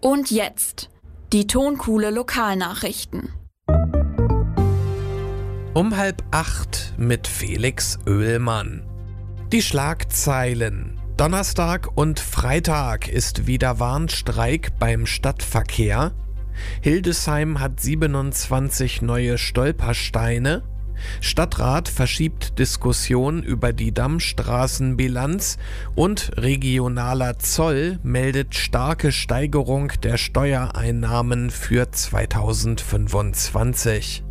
Und jetzt die Tonkuhle Lokalnachrichten. Um 7:30 mit Felix Oehlmann. Die Schlagzeilen. Donnerstag und Freitag ist wieder Warnstreik beim Stadtverkehr. Hildesheim hat 27 neue Stolpersteine. Stadtrat verschiebt Diskussion über die Dammstraßenbilanz und regionaler Zoll meldet starke Steigerung der Steuereinnahmen für 2025.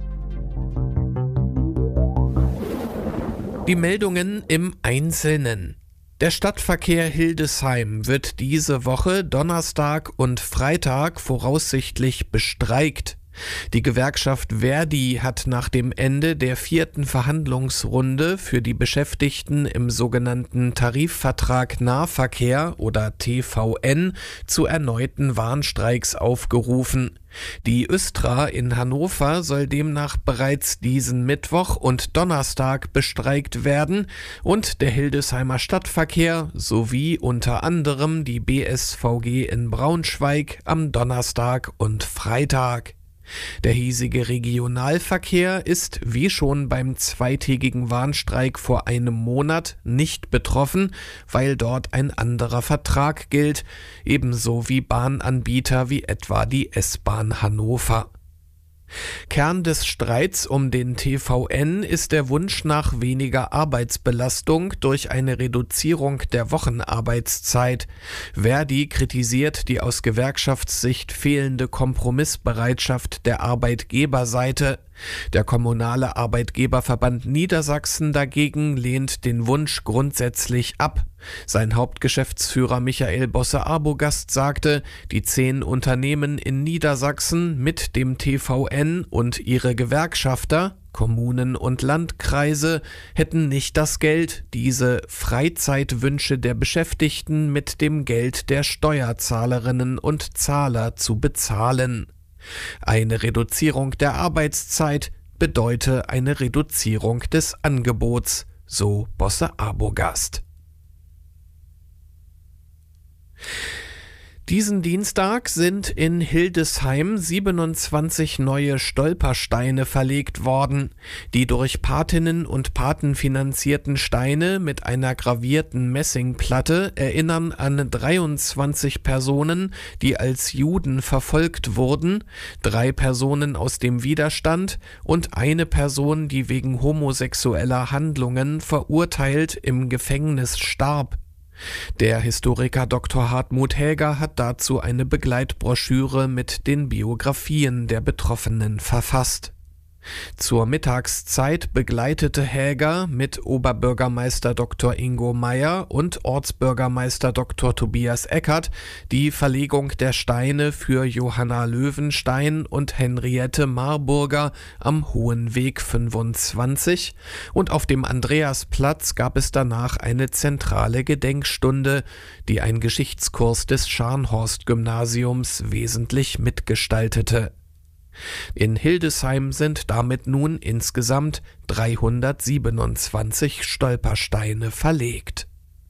Die Meldungen im Einzelnen. Der Stadtverkehr Hildesheim wird diese Woche Donnerstag und Freitag voraussichtlich bestreikt. Die Gewerkschaft ver.di hat nach dem Ende der 4. Verhandlungsrunde für die Beschäftigten im sogenannten Tarifvertrag Nahverkehr oder TVN zu erneuten Warnstreiks aufgerufen. Die Östra in Hannover soll demnach bereits diesen Mittwoch und Donnerstag bestreikt werden und der Hildesheimer Stadtverkehr sowie unter anderem die BSVG in Braunschweig am Donnerstag und Freitag. Der hiesige Regionalverkehr ist, wie schon beim zweitägigen Warnstreik vor einem Monat, nicht betroffen, weil dort ein anderer Vertrag gilt, ebenso wie Bahnanbieter wie etwa die S-Bahn Hannover. Kern des Streits um den TVN ist der Wunsch nach weniger Arbeitsbelastung durch eine Reduzierung der Wochenarbeitszeit. ver.di kritisiert die aus Gewerkschaftssicht fehlende Kompromissbereitschaft der Arbeitgeberseite. Der kommunale Arbeitgeberverband Niedersachsen dagegen lehnt den Wunsch grundsätzlich ab. Sein Hauptgeschäftsführer Michael Bosse-Arbogast sagte, die 10 Unternehmen in Niedersachsen mit dem TVN und ihre Gewerkschafter, Kommunen und Landkreise, hätten nicht das Geld, diese Freizeitwünsche der Beschäftigten mit dem Geld der Steuerzahlerinnen und Zahler zu bezahlen. Eine Reduzierung der Arbeitszeit bedeute eine Reduzierung des Angebots, so Bosse-Arbogast. Diesen Dienstag sind in Hildesheim 27 neue Stolpersteine verlegt worden. Die durch Patinnen und Paten finanzierten Steine mit einer gravierten Messingplatte erinnern an 23 Personen, die als Juden verfolgt wurden, 3 Personen aus dem Widerstand und eine Person, die wegen homosexueller Handlungen verurteilt im Gefängnis starb. Der Historiker Dr. Hartmut Häger hat dazu eine Begleitbroschüre mit den Biografien der Betroffenen verfasst. Zur Mittagszeit begleitete Häger mit Oberbürgermeister Dr. Ingo Meyer und Ortsbürgermeister Dr. Tobias Eckert die Verlegung der Steine für Johanna Löwenstein und Henriette Marburger am Hohen Weg 25 und auf dem Andreasplatz gab es danach eine zentrale Gedenkstunde, die ein Geschichtskurs des Scharnhorst-Gymnasiums wesentlich mitgestaltete. In Hildesheim sind damit nun insgesamt 327 Stolpersteine verlegt.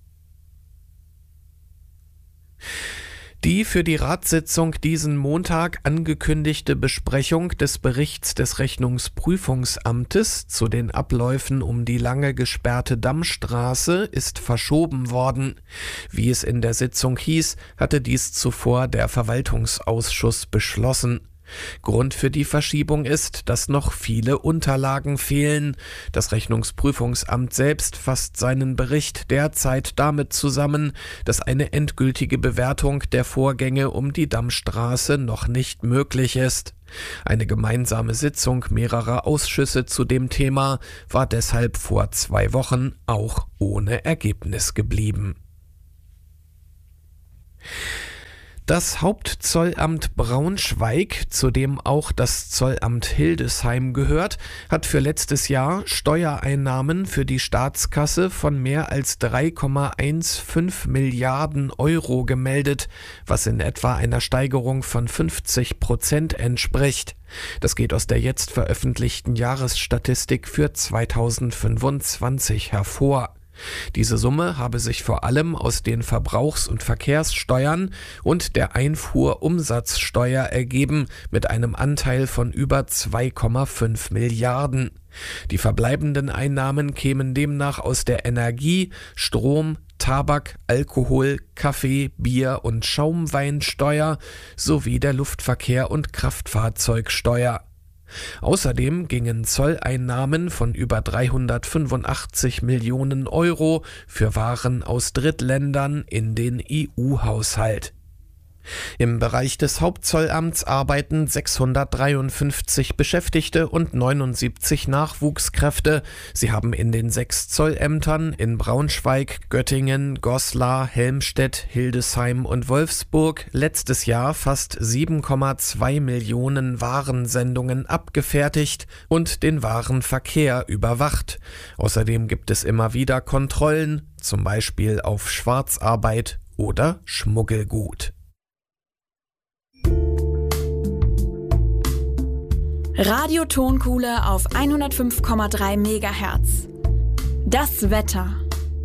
Die für die Ratssitzung diesen Montag angekündigte Besprechung des Berichts des Rechnungsprüfungsamtes zu den Abläufen um die lange gesperrte Dammstraße ist verschoben worden. Wie es in der Sitzung hieß, hatte dies zuvor der Verwaltungsausschuss beschlossen. Grund für die Verschiebung ist, dass noch viele Unterlagen fehlen. Das Rechnungsprüfungsamt selbst fasst seinen Bericht derzeit damit zusammen, dass eine endgültige Bewertung der Vorgänge um die Dammstraße noch nicht möglich ist. Eine gemeinsame Sitzung mehrerer Ausschüsse zu dem Thema war deshalb vor 2 Wochen auch ohne Ergebnis geblieben. Das Hauptzollamt Braunschweig, zu dem auch das Zollamt Hildesheim gehört, hat für letztes Jahr Steuereinnahmen für die Staatskasse von mehr als 3,15 Milliarden Euro gemeldet, was in etwa einer Steigerung von 50% entspricht. Das geht aus der jetzt veröffentlichten Jahresstatistik für 2025 hervor. Diese Summe habe sich vor allem aus den Verbrauchs- und Verkehrssteuern und der Einfuhrumsatzsteuer ergeben, mit einem Anteil von über 2,5 Milliarden. Die verbleibenden Einnahmen kämen demnach aus der Energie-, Strom-, Tabak-, Alkohol-, Kaffee-, Bier- und Schaumweinsteuer sowie der Luftverkehr- und Kraftfahrzeugsteuer. Außerdem gingen Zolleinnahmen von über 385 Millionen Euro für Waren aus Drittländern in den EU-Haushalt. Im Bereich des Hauptzollamts arbeiten 653 Beschäftigte und 79 Nachwuchskräfte. Sie haben in den 6 Zollämtern in Braunschweig, Göttingen, Goslar, Helmstedt, Hildesheim und Wolfsburg letztes Jahr fast 7,2 Millionen Warensendungen abgefertigt und den Warenverkehr überwacht. Außerdem gibt es immer wieder Kontrollen, zum Beispiel auf Schwarzarbeit oder Schmuggelgut. Radio Tonkuhle auf 105,3 MHz. Das Wetter.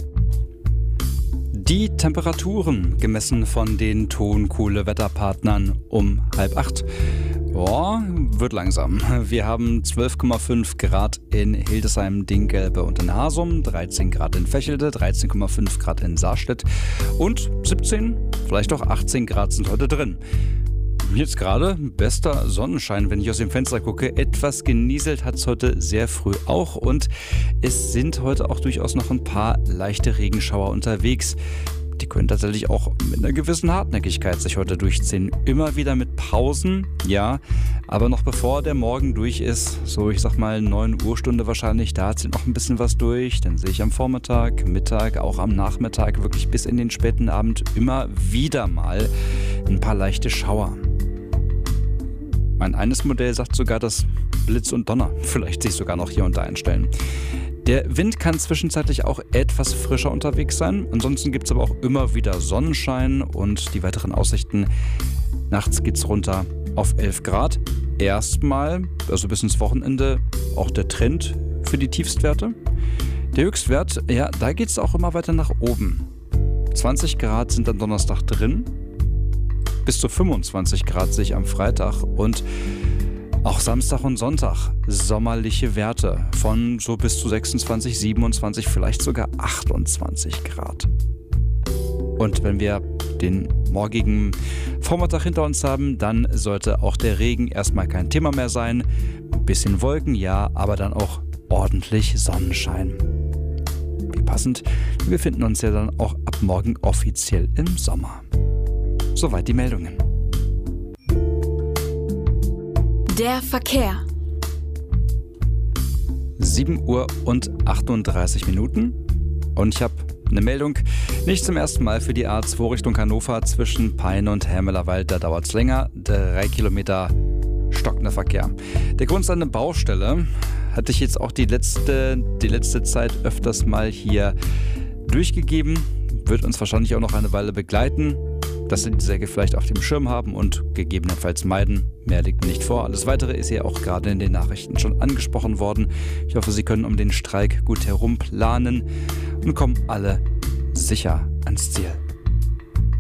Die Temperaturen gemessen von den Tonkuhle-Wetterpartnern um 7:30. Wird langsam. Wir haben 12,5 Grad in Hildesheim, Dinggelbe und in Hasum, 13 Grad in Vechelde, 13,5 Grad in Saarstedt und 17, vielleicht auch 18 Grad sind heute drin. Jetzt gerade bester Sonnenschein, wenn ich aus dem Fenster gucke. Etwas genieselt hat es heute sehr früh auch und es sind heute auch durchaus noch ein paar leichte Regenschauer unterwegs. Die können tatsächlich auch mit einer gewissen Hartnäckigkeit sich heute durchziehen. Immer wieder mit Pausen, ja, aber noch bevor der Morgen durch ist, so ich sag mal 9 Uhr Stunde wahrscheinlich, da zieht noch ein bisschen was durch. Dann sehe ich am Vormittag, Mittag, auch am Nachmittag, wirklich bis in den späten Abend immer wieder mal ein paar leichte Schauer. Mein eines Modell sagt sogar, dass Blitz und Donner vielleicht sich sogar noch hier und da einstellen. Der Wind kann zwischenzeitlich auch etwas frischer unterwegs sein. Ansonsten gibt es aber auch immer wieder Sonnenschein und die weiteren Aussichten. Nachts geht es runter auf 11 Grad. Erstmal, also bis ins Wochenende, auch der Trend für die Tiefstwerte. Der Höchstwert, ja, da geht es auch immer weiter nach oben. 20 Grad sind am Donnerstag drin. Bis zu 25 Grad sehe ich am Freitag und auch Samstag und Sonntag sommerliche Werte von so bis zu 26, 27, vielleicht sogar 28 Grad. Und wenn wir den morgigen Vormittag hinter uns haben, dann sollte auch der Regen erstmal kein Thema mehr sein. Ein bisschen Wolken, ja, aber dann auch ordentlich Sonnenschein. Wie passend, wir befinden uns ja dann auch ab morgen offiziell im Sommer. Soweit die Meldungen. Der Verkehr. 7 Uhr und 38 Minuten und ich habe eine Meldung. Nicht zum ersten Mal für die A2 Richtung Hannover zwischen Peine und Hermelerwald. Da dauert es länger. 3 Kilometer stockender Verkehr. Der Grund ist eine Baustelle. Hatte ich jetzt auch die letzte Zeit öfters mal hier durchgegeben. Wird uns wahrscheinlich auch noch eine Weile begleiten. Dass Sie die Säge vielleicht auf dem Schirm haben und gegebenenfalls meiden. Mehr liegt nicht vor. Alles Weitere ist ja auch gerade in den Nachrichten schon angesprochen worden. Ich hoffe, Sie können um den Streik gut herum planen und kommen alle sicher ans Ziel.